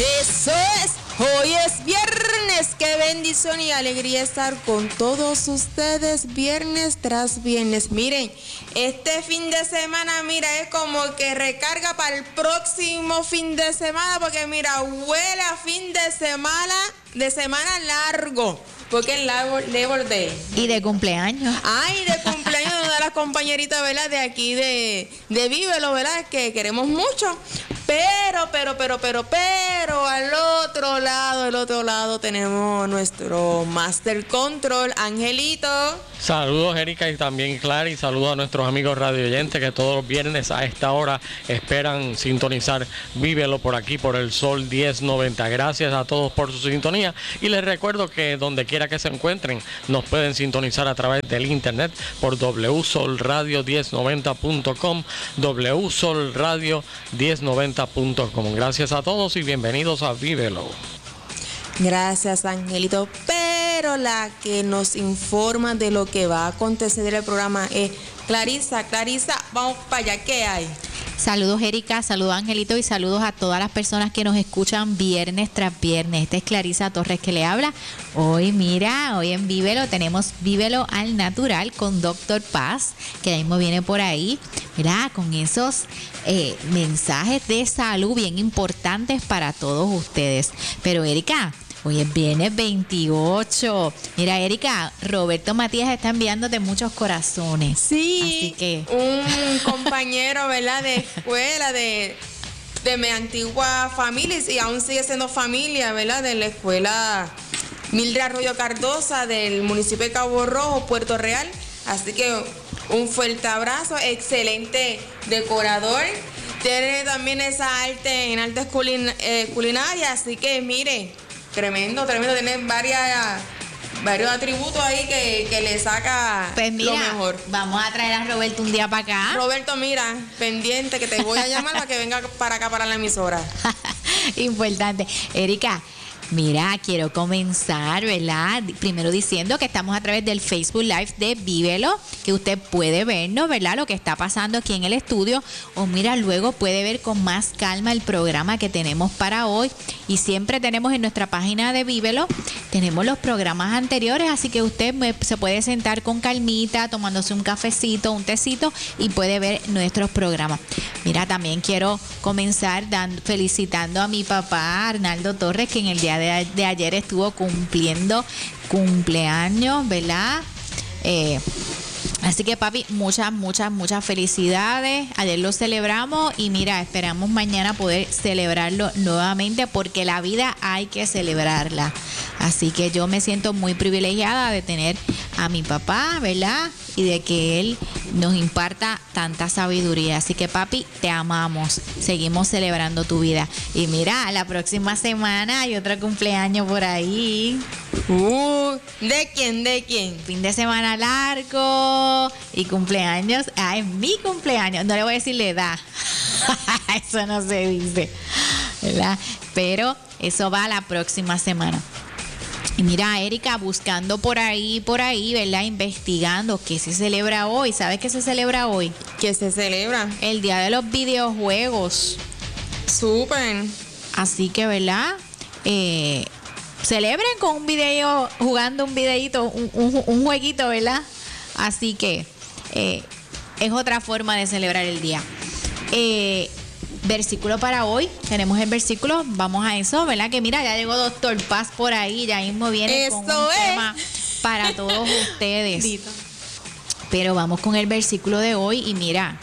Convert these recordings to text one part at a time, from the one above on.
Eso es, hoy es viernes, qué bendición y alegría estar con todos ustedes viernes tras viernes. Miren, este fin de semana, mira, es como que recarga para el próximo fin de semana, porque mira, huele a fin de semana largo. Porque es Labor Day. Y de cumpleaños. Ay, de cumpleaños de una de las compañeritas, ¿verdad? De aquí de Vívelo, ¿verdad? Que queremos mucho. Pero, al otro lado tenemos nuestro Master Control, Angelito. Saludos, Erika, y también Clara, y saludos a nuestros amigos radio oyentes que todos los viernes a esta hora esperan sintonizar Vívelo por aquí, por el Sol 1090. Gracias a todos por su sintonía, y les recuerdo que donde quiera que se encuentren, nos pueden sintonizar a través del internet por wsolradio1090.com, wsolradio1090.com. Gracias a todos y bienvenidos a Vívelo. Gracias, Angelito. Pero la que nos informa de lo que va a acontecer en el programa es Clarisa. Clarisa, vamos para allá, ¿qué hay? Saludos, Erika, saludos, Angelito, y saludos a todas las personas que nos escuchan viernes tras viernes. Esta es Clarisa Torres que le habla. Hoy en Vívelo tenemos Vívelo al Natural con Dr. Paz, que ahí mismo viene por ahí, mira, con esos mensajes de salud bien importantes para todos ustedes. Pero, Erika, hoy es viernes 28. Mira, Erika, Roberto Matías está enviándote muchos corazones. Sí, así que un compañero, ¿verdad? De escuela, de mi antigua familia, y aún sigue siendo familia, ¿verdad? De la escuela Mildred Arroyo Cardosa del municipio de Cabo Rojo, Puerto Real. Así que un fuerte abrazo, excelente decorador. Tiene también esa arte en artes culinarias, así que mire, tremendo, tienen varios atributos ahí que le saca pues mira, lo mejor. Vamos a traer a Roberto un día para acá. Roberto, mira, pendiente que te voy a llamar para que venga para acá, para la emisora. Importante. Erika, mira, quiero comenzar, ¿verdad? Primero diciendo que estamos a través del Facebook Live de Vívelo, que usted puede vernos, ¿verdad? Lo que está pasando aquí en el estudio, o mira, luego puede ver con más calma el programa que tenemos para hoy. Y siempre tenemos en nuestra página de Vívelo, tenemos los programas anteriores, así que usted se puede sentar con calmita, tomándose un cafecito, un tecito, y puede ver nuestros programas. Mira, también quiero comenzar felicitando a mi papá, Arnaldo Torres, que en el día de ayer estuvo cumpliendo cumpleaños, ¿verdad? Así que, papi, muchas felicidades. Ayer lo celebramos y mira, esperamos mañana poder celebrarlo nuevamente, porque la vida hay que celebrarla. Así que yo me siento muy privilegiada de tener a mi papá, ¿verdad? Y de que él nos imparta tanta sabiduría. Así que, papi, te amamos. Seguimos celebrando tu vida. Y mira, la próxima semana hay otro cumpleaños por ahí. ¿De quién? Fin de semana largo y cumpleaños. Es mi cumpleaños. No le voy a decir la edad. Eso no se dice, ¿verdad? Pero eso va la próxima semana. Y mira, Erika, buscando por ahí, ¿verdad? Investigando qué se celebra hoy. ¿Sabes qué se celebra hoy? ¿Qué se celebra? El Día de los Videojuegos. Súper. Así que, ¿verdad? Celebren con un video, jugando un videito, un jueguito, ¿verdad? Así que es otra forma de celebrar el día. Versículo para hoy, tenemos el versículo, vamos a eso, ¿verdad? Que mira, ya llegó Dr. Paz por ahí, ya mismo viene con un tema para todos ustedes. Pero vamos con el versículo de hoy y mira,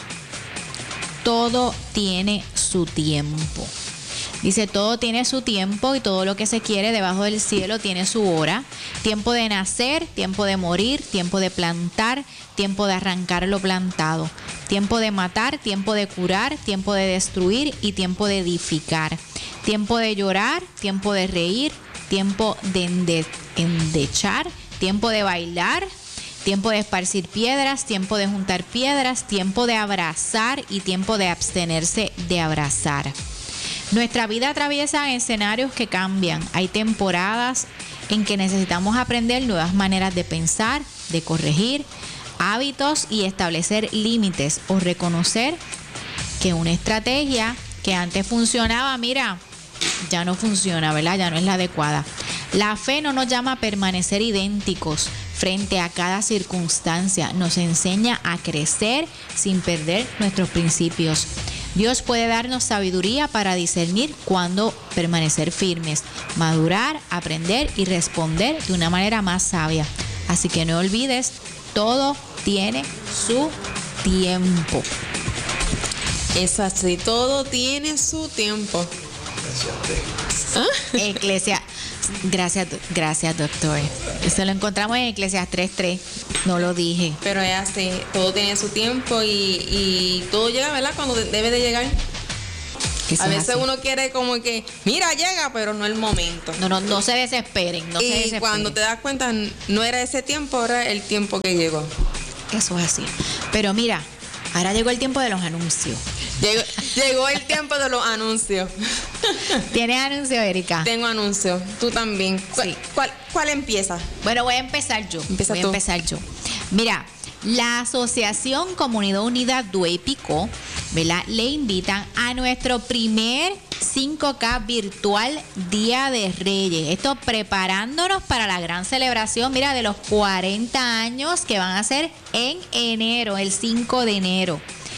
todo tiene su tiempo. Dice, todo tiene su tiempo y todo lo que se quiere debajo del cielo tiene su hora. Tiempo de nacer, tiempo de morir, tiempo de plantar, tiempo de arrancar lo plantado. Tiempo de matar, tiempo de curar, tiempo de destruir y tiempo de edificar. Tiempo de llorar, tiempo de reír, tiempo de endechar, tiempo de bailar, tiempo de esparcir piedras, tiempo de juntar piedras, tiempo de abrazar y tiempo de abstenerse de abrazar. Nuestra vida atraviesa escenarios que cambian. Hay temporadas en que necesitamos aprender nuevas maneras de pensar, de corregir hábitos y establecer límites, o reconocer que una estrategia que antes funcionaba, mira, ya no funciona, ¿verdad? Ya no es la adecuada. La fe no nos llama a permanecer idénticos frente a cada circunstancia. Nos enseña a crecer sin perder nuestros principios. Dios puede darnos sabiduría para discernir cuándo permanecer firmes, madurar, aprender y responder de una manera más sabia. Así que no olvides, todo tiene su tiempo. Es así, todo tiene su tiempo. Gracias, doctor. Eso lo encontramos en Eclesiastés 3:3. No lo dije. Pero es así, todo tiene su tiempo y todo llega, ¿verdad? Cuando debe de llegar. A veces uno quiere como que, mira, llega, pero no es el momento. No se desesperen. Y cuando te das cuenta, no era ese tiempo, ahora el tiempo que llegó. Eso es así. Pero mira, ahora llegó el tiempo de los anuncios. Llegó el tiempo de los anuncios. ¿Tienes anuncios, Erika? Tengo anuncios. Tú también. Sí. ¿Cuál empieza? Bueno, voy a empezar yo. Voy a empezar yo. Mira, la Asociación Comunidad Unida Duey-Picó, ¿verdad?, le invitan a nuestro primer 5K virtual Día de Reyes. Esto preparándonos para la gran celebración, mira, de los 40 años que van a ser en enero, el 5 de enero.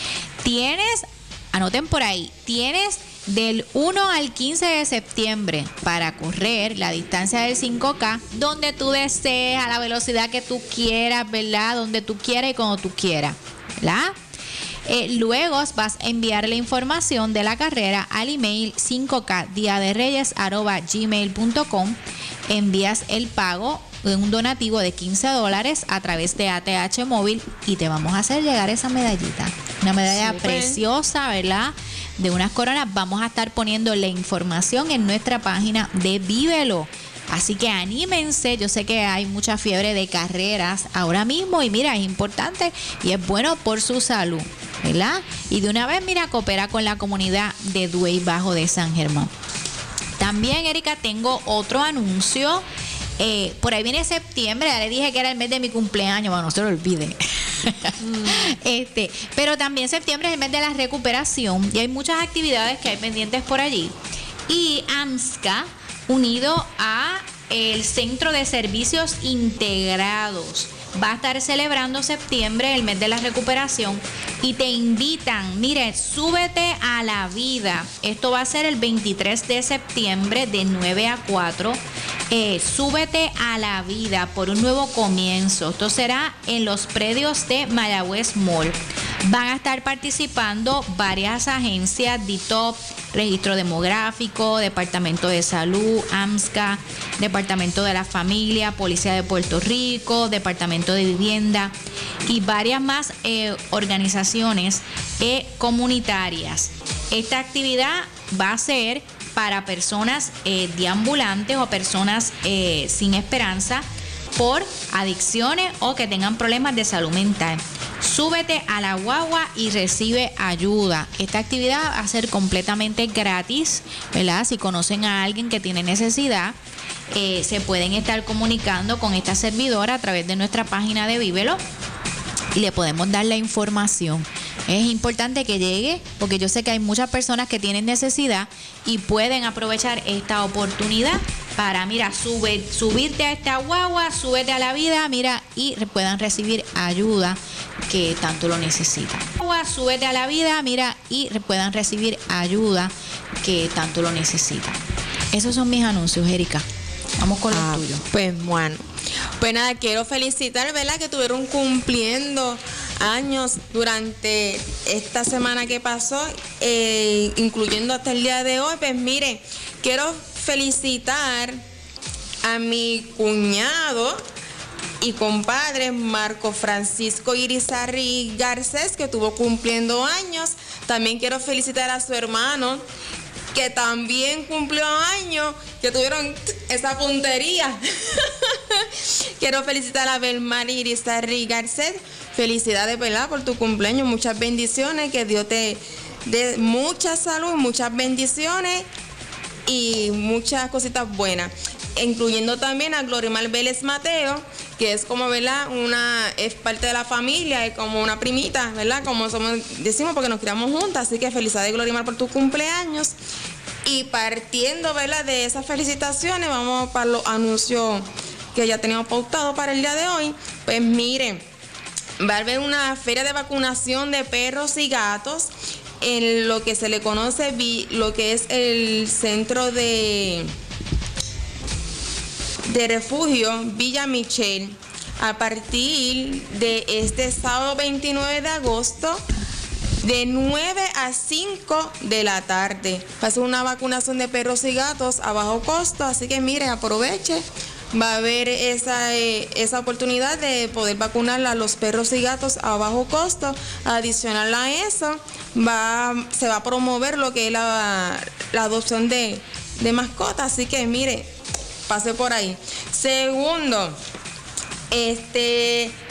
Anoten por ahí, tienes del 1 al 15 de septiembre para correr la distancia del 5K donde tú desees, a la velocidad que tú quieras, ¿verdad? Donde tú quieras y cuando tú quieras, ¿verdad? Luego vas a enviar la información de la carrera al email 5kdiadereyes@gmail.com. Envías el pago de un donativo de $15 a través de ATH Móvil y te vamos a hacer llegar esa medallita. Una medalla preciosa, ¿verdad?, de unas coronas. Vamos a estar poniendo la información en nuestra página de Vívelo. Así que anímense, yo sé que hay mucha fiebre de carreras ahora mismo y mira, es importante y es bueno por su salud, ¿verdad? Y de una vez, mira, coopera con la comunidad de Duey Bajo de San Germán. También, Erika, tengo otro anuncio. Por ahí viene septiembre, ya le dije que era el mes de mi cumpleaños, bueno, no se lo olviden. Pero también septiembre es el mes de la recuperación y hay muchas actividades que hay pendientes por allí. Y AMSCA, unido a el Centro de Servicios Integrados, va a estar celebrando septiembre, el mes de la recuperación, y te invitan, mire, súbete a la vida. Esto va a ser el 23 de septiembre de 9 a 4. Súbete a la vida por un nuevo comienzo. Esto será en los predios de Mayagüez Mall. Van a estar participando varias agencias, DITOP, Registro Demográfico, Departamento de Salud, AMSCA, Departamento de la Familia, Policía de Puerto Rico, Departamento de Vivienda y varias más organizaciones comunitarias. Esta actividad va a ser para personas deambulantes o personas sin esperanza por adicciones o que tengan problemas de salud mental. Súbete a la guagua y recibe ayuda. Esta actividad va a ser completamente gratis, ¿verdad? Si conocen a alguien que tiene necesidad, se pueden estar comunicando con esta servidora a través de nuestra página de Vívelo y le podemos dar la información. Es importante que llegue porque yo sé que hay muchas personas que tienen necesidad y pueden aprovechar esta oportunidad para, mira, subirte a esta guagua, súbete a la vida, mira, y puedan recibir ayuda que tanto lo necesitan. Súbete a la vida, mira, y puedan recibir ayuda que tanto lo necesitan. Esos son mis anuncios, Erika. Vamos con los tuyos. Pues bueno, pues nada, quiero felicitar, ¿verdad?, que estuvieron cumpliendo años durante esta semana que pasó, incluyendo hasta el día de hoy. Pues miren, quiero felicitar a mi cuñado y compadre Marco Francisco Irizarry Garcés, que estuvo cumpliendo años. También quiero felicitar a su hermano, que también cumplió años, que tuvieron esa puntería. Quiero felicitar a Belmar Irizarry Garcés. Felicidades, ¿verdad?, por tu cumpleaños. Muchas bendiciones. Que Dios te dé mucha salud, muchas bendiciones y muchas cositas buenas. Incluyendo también a Glorimar Vélez Mateo, que es como, ¿verdad?, es parte de la familia, es como una primita, ¿verdad?, como decimos, porque nos criamos juntas. Así que felicidades, Glorimar, por tu cumpleaños. Y partiendo, ¿verdad?, de esas felicitaciones, vamos para los anuncios que ya teníamos pautado para el día de hoy. Pues miren, va a haber una feria de vacunación de perros y gatos en lo que se le conoce lo que es el centro de refugio Villa Michel, a partir de este sábado 29 de agosto de 9 a 5 de la tarde. Va a ser una vacunación de perros y gatos a bajo costo, así que miren, aproveche. Va a haber esa oportunidad de poder vacunar a los perros y gatos a bajo costo. Adicional a eso, se va a promover lo que es la adopción de mascotas, así que mire, pase por ahí. Segundo,